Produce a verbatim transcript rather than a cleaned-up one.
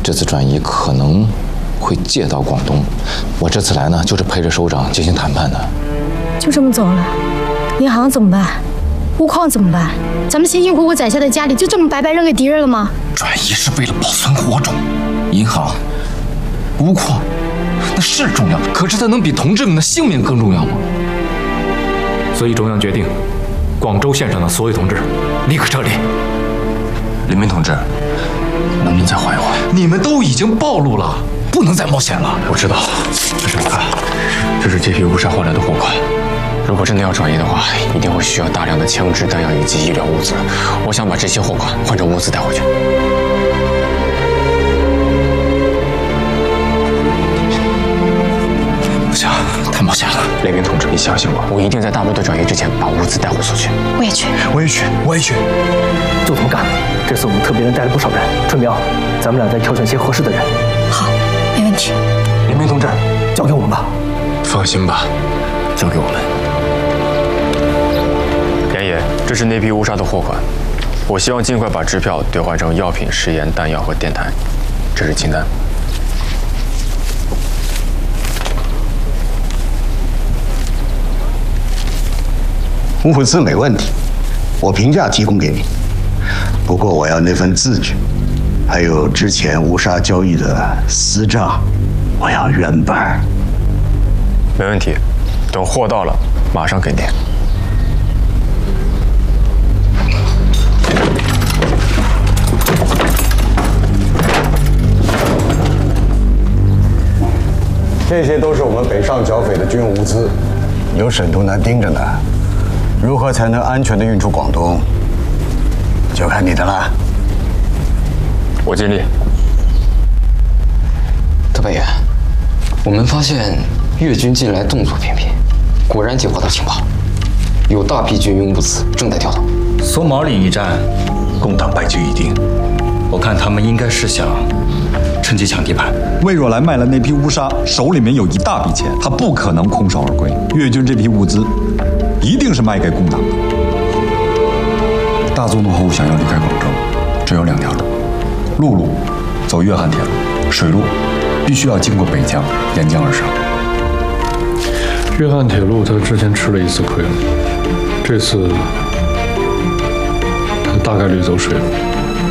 这次转移可能会借到广东。我这次来呢，就是陪着首长进行谈判的。 就这么走了，银行怎么办？钨矿怎么办？咱们辛辛苦苦攒下的家里就这么白白扔给敌人了吗？ 转移是为了保存火种，银行、钨矿那是重要，可是它能比同志们的性命更重要吗？ 所以中央决定，广州县上的所有同志立刻撤离。 林明同志，能不能再缓一缓？你们都已经暴露了，不能再冒险了。 我知道，但是你看，这是这批乌纱换来的货款。如果真的要转移的话，一定会需要大量的枪支、弹药以及医疗物资。我想把这些货款换成物资带回去。 不行，太冒险了。 雷鸣同志，你相信我，我一定在大部队转移之前把物资带回苏区。 我也去， 我也去，我也去。 就这么干。这次我们特别人带了不少人，春苗，咱们俩再挑选些合适的人。 好，没问题。 雷鸣同志， 交给我们吧。 放心吧，交给我们。严爷，这是那批乌纱的货款，我希望尽快把支票兑换成药品、食盐、弹药和电台。这是清单。 物资没问题，我平价提供给你。不过我要那份字据，还有之前乌纱交易的私账，我要原本。 没问题，等货到了马上给您。 这些都是我们北上剿匪的军用物资，有沈东南盯着呢。如何才能安全地运出广东，就看你的了。 我尽力。 特派员，我们发现越军近来动作频频，果然接获到情报，有大批军用物资正在调动。 松毛岭一战，共党败局已定，我看他们应该是想趁机抢地盘。 魏若兰卖了那批乌纱，手里面有一大笔钱，他不可能空手而归。越军这批物资一定是卖给共党的。大总统后想要离开广州，只有两条路：陆路走粤汉铁路，水路必须要经过北疆，沿江而上。 粤汉铁路他之前吃了一次亏了，这次他大概率走水路。